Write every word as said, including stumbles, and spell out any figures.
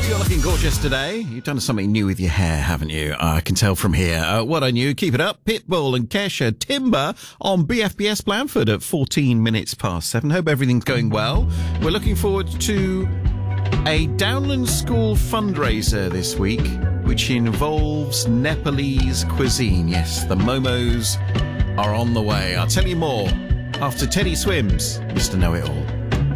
You're looking gorgeous today. You've done something new with your hair, haven't you? I can tell from here. Uh, what I knew. Keep it up. Pitbull and Kesha Timber on B F B S Blandford at fourteen minutes past seven. Hope everything's going well. We're looking forward to a Downland School fundraiser this week, which involves Nepalese cuisine. Yes, the momos are on the way. I'll tell you more after Teddy Swims, Mister Know-It-All.